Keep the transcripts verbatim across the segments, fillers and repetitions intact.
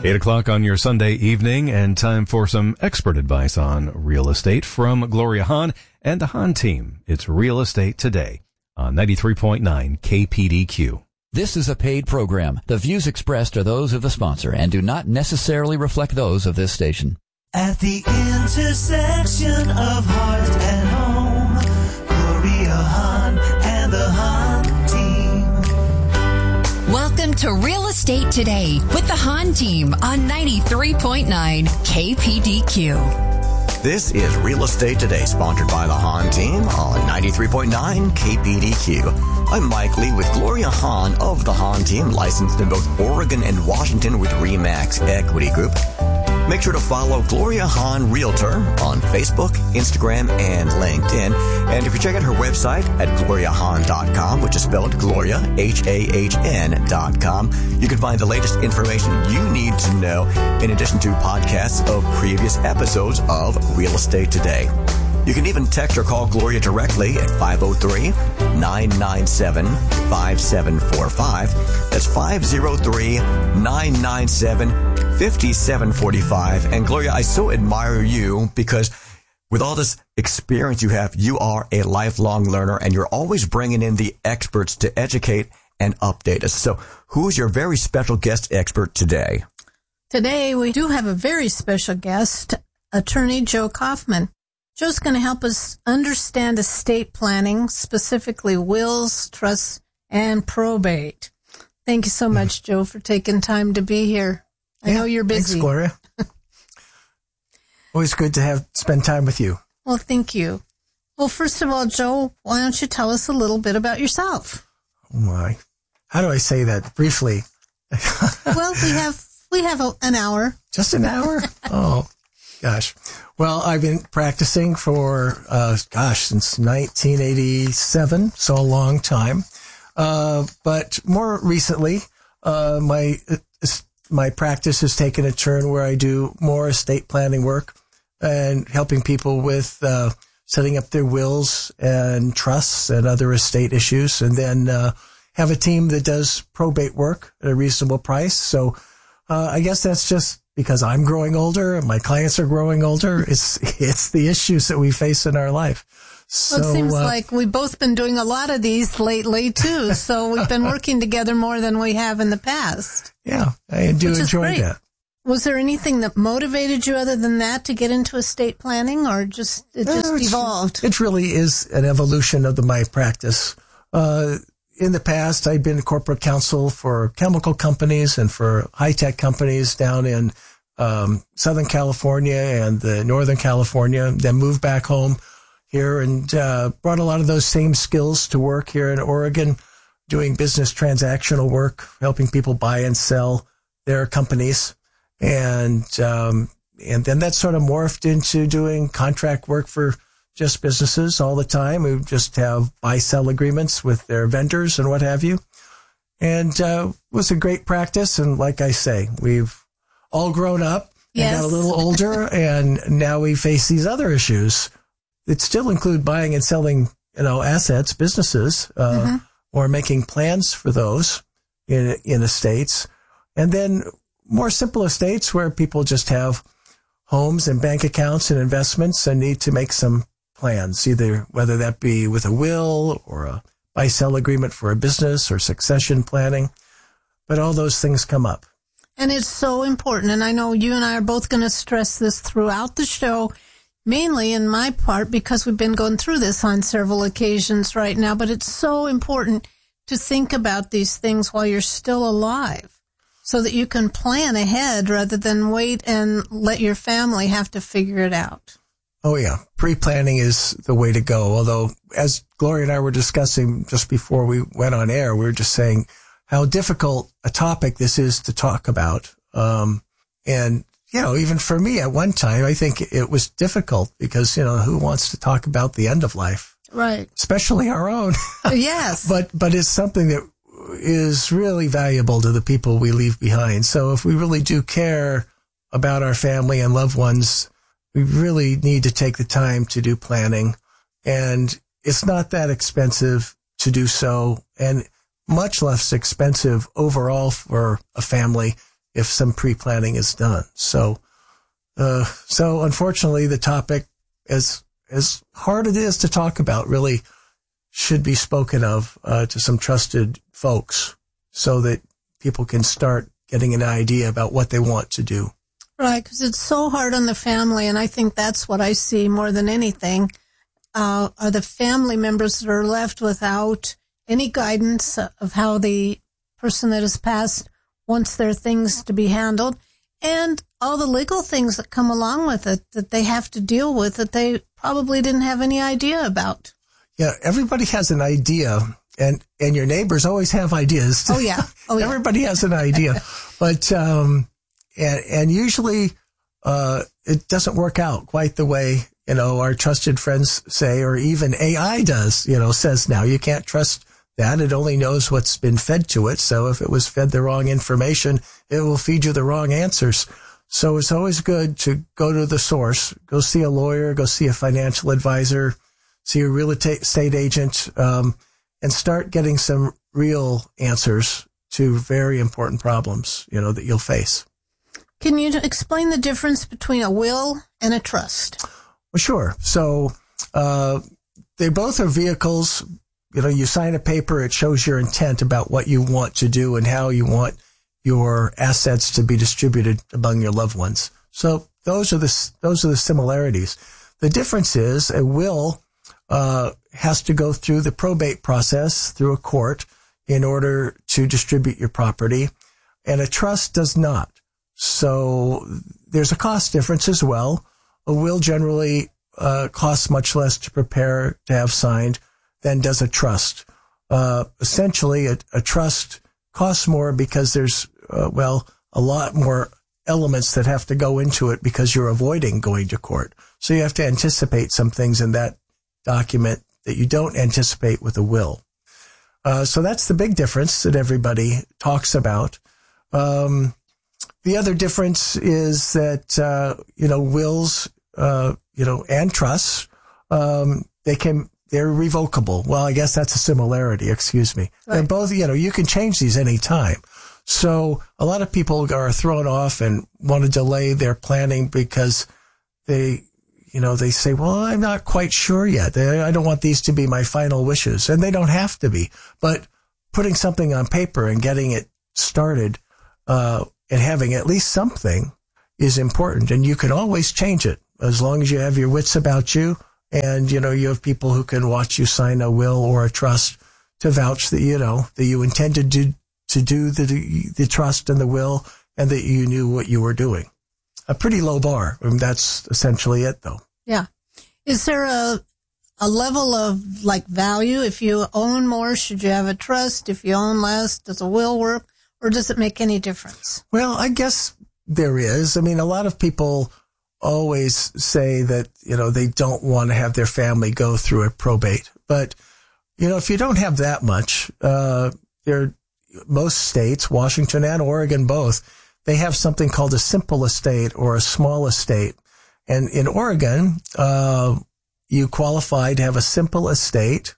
eight o'clock on your Sunday evening, and time for some expert advice on real estate from Gloria Hahn and the Hahn team. It's Real Estate Today on ninety-three point nine K P D Q. This is a paid program. The views expressed are those of the sponsor and do not necessarily reflect those of this station. At the intersection of heart and home, Gloria Hahn and the Hahn team. Welcome to Real Estate Today with the Hahn team on ninety-three point nine K P D Q. This is Real Estate Today, sponsored by the Hahn team on ninety-three point nine K P D Q. I'm Mike Lee with Gloria Hahn of the Hahn team, licensed in both Oregon and Washington with RE/MAX Equity Group. Make sure to follow Gloria Hahn Realtor on Facebook, Instagram, and LinkedIn. And if you check out her website at gloria hahn dot com, which is spelled Gloria, H A H N dot com, you can find the latest information you need to know, in addition to podcasts of previous episodes of Real Estate Today. You can even text or call Gloria directly at five oh three, nine nine seven, five seven four five. That's five oh three, nine nine seven, five seven four five. And Gloria, I so admire you because with all this experience you have, you are a lifelong learner and you're always bringing in the experts to educate and update us. So who's your very special guest expert today? Today we do have a very special guest, Attorney Joe Kaufman. Joe's going to help us understand estate planning, specifically wills, trusts, and probate. Thank you so much, Joe, for taking time to be here. I yeah, know you're busy. Thanks, Gloria. Always good to have spend time with you. Well, thank you. Well, first of all, Joe, why don't you tell us a little bit about yourself? Oh, my. How do I say that briefly? Well, we have we have a, an hour. Just an hour? Oh, gosh. Well, I've been practicing for, uh, gosh, since nineteen eighty-seven, so a long time. Uh, but more recently, uh, my, my practice has taken a turn where I do more estate planning work and helping people with, uh, setting up their wills and trusts and other estate issues. And then, uh, have a team that does probate work at a reasonable price. So, uh, I guess that's just because I'm growing older and my clients are growing older. It's, it's the issues that we face in our life. So, well, it seems uh, like we've both been doing a lot of these lately too. So we've been working together more than we have in the past. Yeah, I do enjoy that. Was there anything that motivated you other than that to get into estate planning, or just, it just uh, evolved? It really is an evolution of the, my practice. Uh, In the past, I'd been corporate counsel for chemical companies and for high-tech companies down in um, Southern California and the Northern California, then moved back home here and uh, brought a lot of those same skills to work here in Oregon, doing business transactional work, helping people buy and sell their companies. And um, and then that sort of morphed into doing contract work for just businesses all the time who just have buy-sell agreements with their vendors and what have you. And uh, it was a great practice. And like I say, we've all grown up yes. and got a little older, and now we face these other issues that still include buying and selling, you know, assets, businesses, uh, mm-hmm. or making plans for those in, in estates. And then more simple estates where people just have homes and bank accounts and investments and need to make some plans, either whether that be with a will or a buy-sell agreement for a business or succession planning. But all those things come up. And it's so important. And I know you and I are both going to stress this throughout the show, mainly in my part, because we've been going through this on several occasions right now. But it's so important to think about these things while you're still alive so that you can plan ahead rather than wait and let your family have to figure it out. Oh, yeah. Pre-planning is the way to go. Although, as Gloria and I were discussing just before we went on air, we were just saying how difficult a topic this is to talk about. Um, and, you know, even for me at one time, I think it was difficult because, you know, who wants to talk about the end of life? Right. Especially our own. Yes. But, but it's something that is really valuable to the people we leave behind. So if we really do care about our family and loved ones, we really need to take the time to do planning, and it's not that expensive to do so, and much less expensive overall for a family if some pre-planning is done. So, uh, so unfortunately the topic, as, as hard it is to talk about, really should be spoken of, uh, to some trusted folks so that people can start getting an idea about what they want to do. Right, because it's so hard on the family, and I think that's what I see more than anything, uh, are the family members that are left without any guidance of how the person that has passed wants their things to be handled, and all the legal things that come along with it that they have to deal with that they probably didn't have any idea about. Yeah, everybody has an idea, and, and your neighbors always have ideas. Oh, yeah. Oh, yeah. Everybody has an idea. But, um, and, and usually, uh, it doesn't work out quite the way, you know, our trusted friends say, or even A I does, you know, says now. You can't trust that. It only knows what's been fed to it. So if it was fed the wrong information, it will feed you the wrong answers. So it's always good to go to the source, go see a lawyer, go see a financial advisor, see a real estate agent, um, and start getting some real answers to very important problems, you know, that you'll face. Can you explain the difference between a will and a trust? Well, sure. So, uh, they both are vehicles. You know, you sign a paper, it shows your intent about what you want to do and how you want your assets to be distributed among your loved ones. So those are the, those are the similarities. The difference is a will Uh, has to go through the probate process through a court in order to distribute your property, and a trust does not. So there's a cost difference as well. A will generally uh, costs much less to prepare to have signed than does a trust. Uh, essentially, a, a trust costs more because there's, uh, well, a lot more elements that have to go into it because you're avoiding going to court. So you have to anticipate some things in that document that you don't anticipate with a will. Uh, so that's the big difference that everybody talks about. Um, the other difference is that, uh, you know, wills, uh, you know, and trusts, um, they can, they're revocable. Well, I guess that's a similarity. Excuse me. Right. They're both, you know, you can change these anytime. So a lot of people are thrown off and want to delay their planning because they, you know, they say, well, I'm not quite sure yet. I don't want these to be my final wishes. And they don't have to be. But putting something on paper and getting it started, uh, and having at least something is important. And you can always change it as long as you have your wits about you. And, you know, you have people who can watch you sign a will or a trust to vouch that, you know, that you intended to, to do the, the trust and the will and that you knew what you were doing. A pretty low bar. I mean, that's essentially it, though. Yeah. Is there a a level of, like, value? If you own more, should you have a trust? If you own less, does a will work? Or does it make any difference? Well, I guess there is. I mean, a lot of people always say that, you know, they don't want to have their family go through a probate. But, you know, if you don't have that much, uh, there, most states, Washington and Oregon both, they have something called a simple estate or a small estate. And in Oregon, uh, you qualify to have a simple estate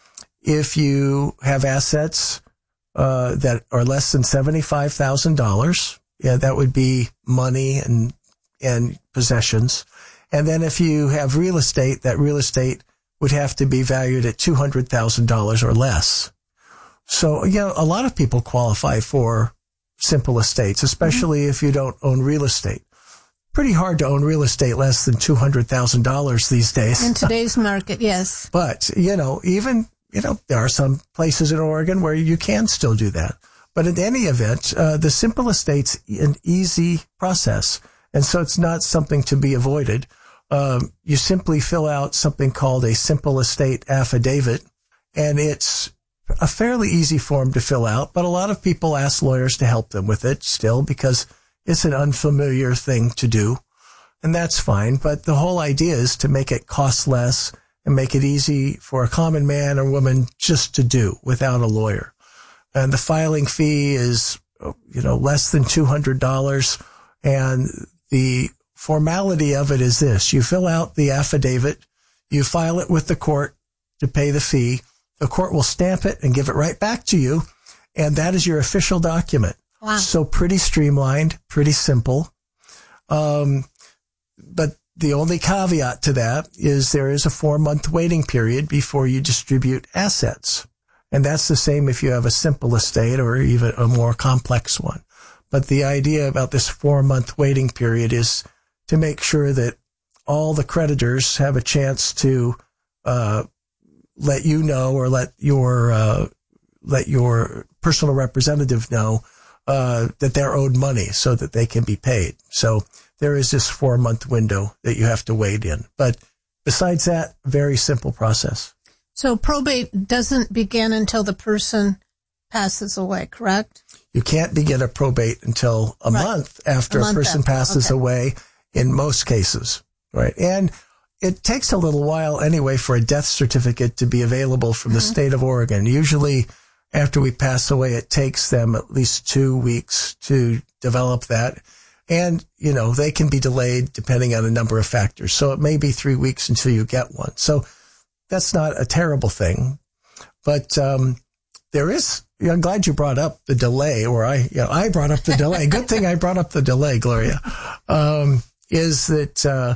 if you have assets uh, that are less than seventy-five thousand dollars. Yeah, that would be money and and possessions. And then if you have real estate, that real estate would have to be valued at two hundred thousand dollars or less. So, you know, a lot of people qualify for simple estates, especially mm-hmm. if you don't own real estate. Pretty hard to own real estate less than two hundred thousand dollars these days. In today's market, yes. But, you know, even, you know, there are some places in Oregon where you can still do that. But in any event, uh, the simple estate's an easy process. And so it's not something to be avoided. Um, you simply fill out something called a simple estate affidavit, and it's a fairly easy form to fill out, but a lot of people ask lawyers to help them with it still because it's an unfamiliar thing to do, and that's fine. But the whole idea is to make it cost less and make it easy for a common man or woman just to do without a lawyer. And the filing fee is, you know, less than two hundred dollars. And the formality of it is this. You fill out the affidavit, you file it with the court to pay the fee. The court will stamp it and give it right back to you. And that is your official document. Wow. So pretty streamlined, pretty simple. Um, but the only caveat to that is there is a four-month waiting period before you distribute assets. And that's the same if you have a simple estate or even a more complex one. But the idea about this four-month waiting period is to make sure that all the creditors have a chance to uh let you know or let your uh let your personal representative know uh that they're owed money so that they can be paid. So there is this four-month window that you have to wait in. But besides that, very simple process. So probate doesn't begin until the person passes away, correct? You can't begin a probate until a Right. month after A a, month person after, passes okay. away in most cases, right? And it takes a little while anyway for a death certificate to be available from the Mm-hmm. state of Oregon. Usually after we pass away, it takes them at least two weeks to develop that. And, you know, they can be delayed depending on a number of factors. So it may be three weeks until you get one. So that's not a terrible thing. But um, there is, I'm glad you brought up the delay, or I, you know, I brought up the delay. Good thing I brought up the delay, Gloria, um, is that uh,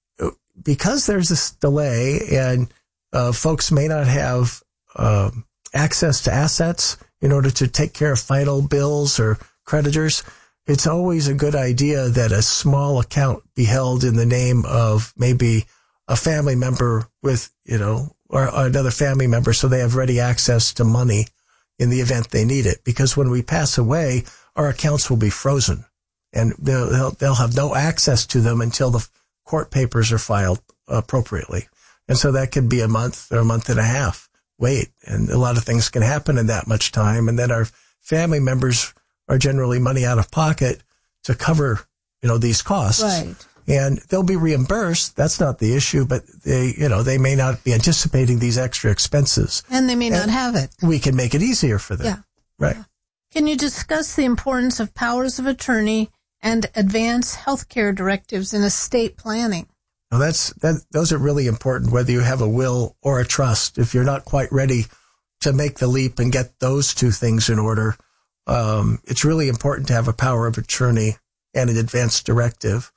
because there's this delay and uh, folks may not have um, access to assets in order to take care of final bills or creditors, it's always a good idea that a small account be held in the name of maybe a family member with, you know, or another family member so they have ready access to money in the event they need it. Because when we pass away, our accounts will be frozen and they'll, they'll, they'll have no access to them until the court papers are filed appropriately. And so that could be a month or a month and a half wait. And a lot of things can happen in that much time. And then our family members are generally money out of pocket to cover, you know, these costs. Right. And they'll be reimbursed. That's not the issue, but they, you know, they may not be anticipating these extra expenses. And they may not And have it. We can make it easier for them. Yeah. Right. Can you discuss the importance of powers of attorney and advance healthcare directives in estate planning? Now that's, that, those are really important, whether you have a will or a trust. If you're not quite ready to make the leap and get those two things in order, um, it's really important to have a power of attorney and an advance directive.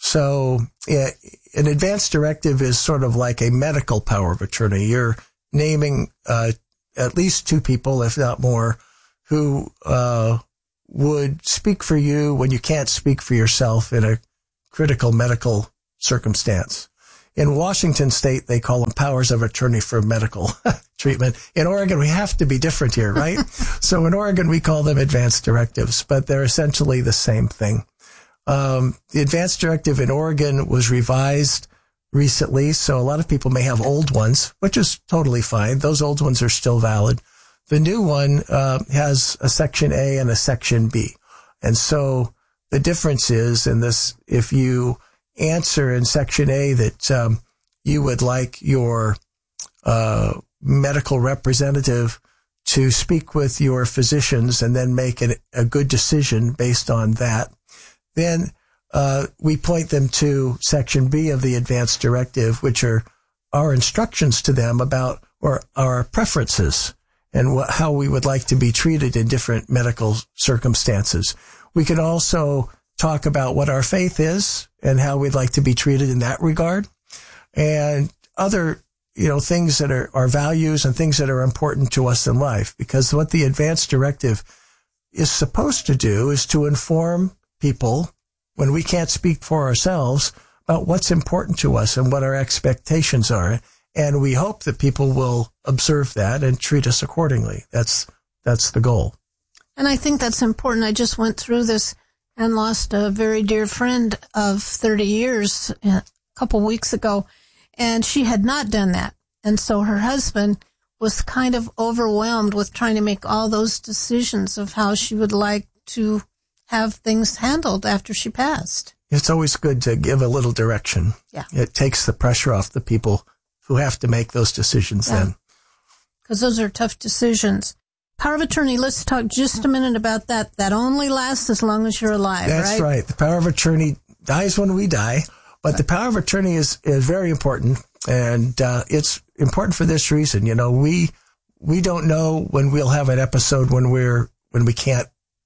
So yeah, an advance directive is sort of like a medical power of attorney. You're naming uh, at least two people, if not more, who uh, would speak for you when you can't speak for yourself in a critical medical circumstance. In Washington state, they call them powers of attorney for medical treatment. In Oregon, we have to be different here, right? So in Oregon, we call them advance directives, but they're essentially the same thing. Um, the advance directive in Oregon was revised recently, so a lot of people may have old ones, which is totally fine. Those old ones are still valid. The new one uh, has a section A and a section B. And so the difference is in this, if you answer in section A that um, you would like your uh, medical representative to speak with your physicians and then make an, a good decision based on that, then uh, we point them to section B of the advance directive, which are our instructions to them about or our preferences and what, how we would like to be treated in different medical circumstances. We can also talk about what our faith is and how we'd like to be treated in that regard, and other, you know, things that are our values and things that are important to us in life. Because what the advance directive is supposed to do is to inform people when we can't speak for ourselves about what's important to us and what our expectations are. And we hope that people will observe that and treat us accordingly. That's, that's the goal. And I think that's important. I just went through this and lost a very dear friend of thirty years a couple weeks ago, and she had not done that. And so her husband was kind of overwhelmed with trying to make all those decisions of how she would like to have things handled after she passed. It's always good to give a little direction. Yeah. It takes the pressure off the people who have to make those decisions Yeah. then. Because those are tough decisions. Power of attorney, let's talk just a minute about that. That only lasts as long as you're alive, That's right? right. The power of attorney dies when we die, but the power of attorney is, is very important. And uh, it's important for this reason. You know, we we don't know when we'll have an episode when we're when we can't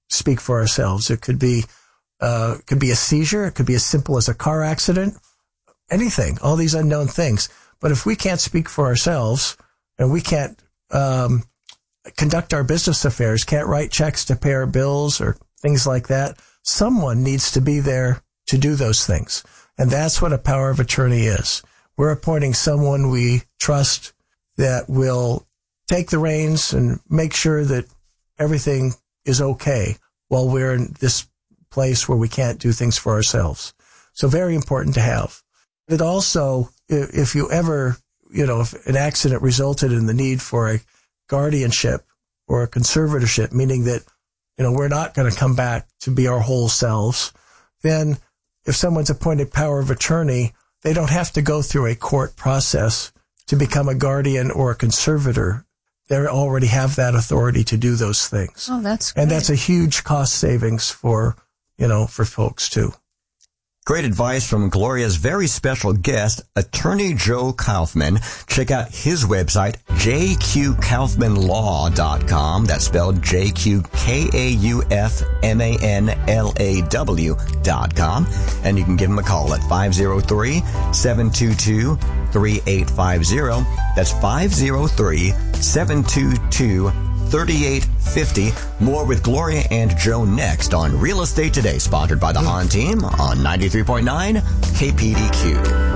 speak for ourselves. It could be, uh, it could be a seizure. It could be as simple as a car accident, anything, all these unknown things. But if we can't speak for ourselves and we can't, um, conduct our business affairs, can't write checks to pay our bills or things like that, someone needs to be there to do those things. And that's what a power of attorney is. We're appointing someone we trust that will take the reins and make sure that everything is okay while we're in this place where we can't do things for ourselves. So very important to have. It also, if you ever, you know, if an accident resulted in the need for a guardianship or a conservatorship, meaning that, you know, we're not going to come back to be our whole selves, then if someone's appointed power of attorney, they don't have to go through a court process to become a guardian or a conservator. They already have that authority to do those things. Oh, that's great. And that's a huge cost savings for, you know, for folks too. Great advice from Gloria's very special guest, Attorney Joe Kaufman. Check out his website, j q kaufman law dot com. That's spelled J Q K A U F M A N L A W dot com. And you can give him a call at five oh three, seven two two, three eight five zero. That's five oh three, seven two two, thirty-eight fifty. More with Gloria and Joe next on Real Estate Today, sponsored by the Hahn Team on ninety-three point nine K P D Q.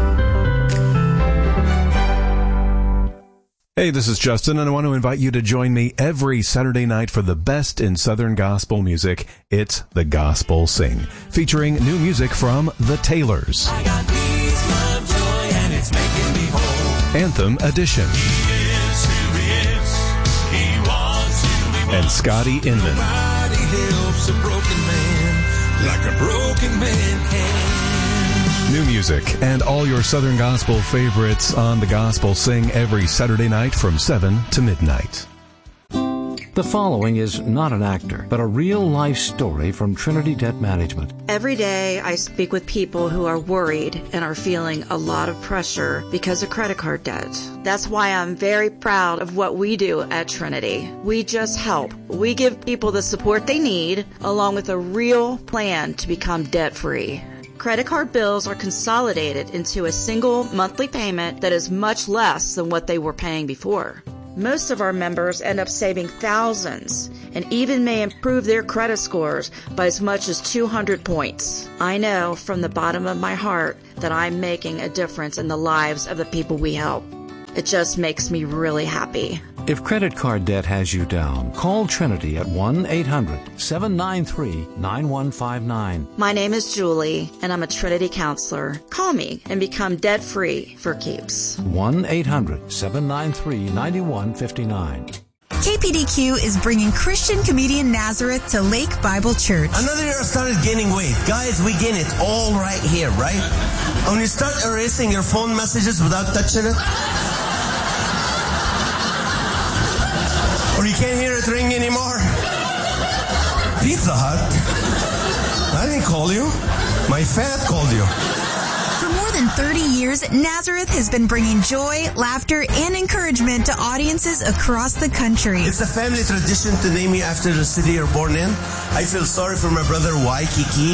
Hey, this is Justin, and I want to invite you to join me every Saturday night for the best in Southern gospel music. It's The Gospel Sing, featuring new music from The Taylors. I got peace, love, joy, and it's making me whole. Anthem Edition. He is who he is. He wants who he wants. And Scotty Inman. Nobody helps a broken man like a broken man can. New music and all your Southern gospel favorites on The Gospel Sing every Saturday night from seven to midnight. The following is not an actor, but a real-life story from Trinity Debt Management. Every day I speak with people who are worried and are feeling a lot of pressure because of credit card debt. That's why I'm very proud of what we do at Trinity. We just help. We give people the support they need, along with a real plan to become debt-free. Credit card bills are consolidated into a single monthly payment that is much less than what they were paying before. Most of our members end up saving thousands and even may improve their credit scores by as much as two hundred points. I know from the bottom of my heart that I'm making a difference in the lives of the people we help. It just makes me really happy. If credit card debt has you down, call Trinity at one eight hundred, seven nine three, nine one five nine. My name is Julie, and I'm a Trinity counselor. Call me and become debt-free for keeps. one eight hundred, seven nine three, nine one five nine. K P D Q is bringing Christian comedian Nazareth to Lake Bible Church. Another year I started gaining weight. Guys, we gain it all right here, right? When you start erasing your phone messages without touching it, or you can't hear it ring anymore. Pizza Hut? I didn't call you. My fat called you. For more than thirty years, Nazareth has been bringing joy, laughter, and encouragement to audiences across the country. It's a family tradition to name you after the city you're born in. I feel sorry for my brother Waikiki,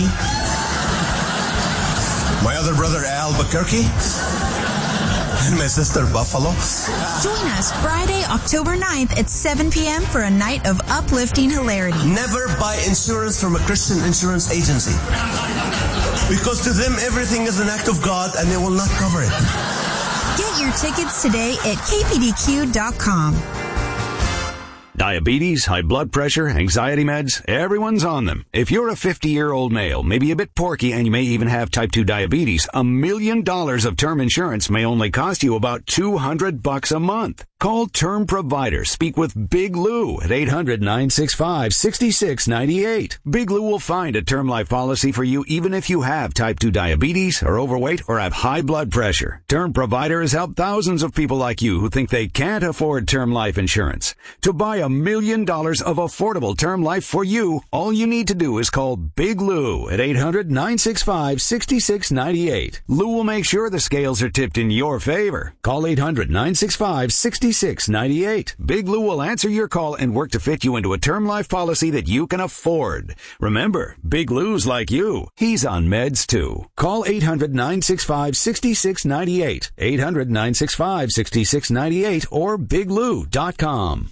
my other brother Albuquerque, and my sister Buffalo. Join us Friday, October ninth at seven p.m. for a night of uplifting hilarity. Never buy insurance from a Christian insurance agency, because to them everything is an act of God and they will not cover it. Get your tickets today at k p d q dot com. Diabetes, high blood pressure, anxiety meds, everyone's on them. If you're a fifty-year-old male, maybe a bit porky, and you may even have type two diabetes, a million dollars of term insurance may only cost you about two hundred bucks a month. Call Term Provider. Speak with Big Lou at eight hundred, nine six five, six six nine eight. Big Lou will find a term life policy for you even if you have type two diabetes, are overweight, or have high blood pressure. Term Provider has helped thousands of people like you who think they can't afford term life insurance. To buy a a million dollars of affordable term life for you. All you need to do is call Big Lou at eight hundred, nine six five, six six nine eight. Lou will make sure the scales are tipped in your favor. Call eight hundred, nine six five, six six nine eight. Big Lou will answer your call and work to fit you into a term life policy that you can afford. Remember, Big Lou's like you. He's on meds too. Call eight hundred, nine six five, six six nine eight. eight hundred, nine six five, six six nine eight or big lou dot com.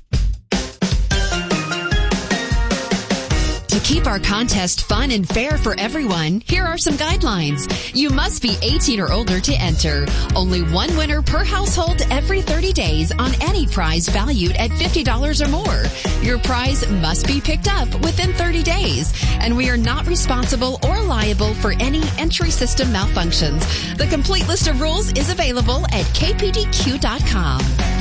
To keep our contest fun and fair for everyone, here are some guidelines. You must be eighteen or older to enter. Only one winner per household every thirty days on any prize valued at fifty dollars or more. Your prize must be picked up within thirty days, and we are not responsible or liable for any entry system malfunctions. The complete list of rules is available at k p d q dot com.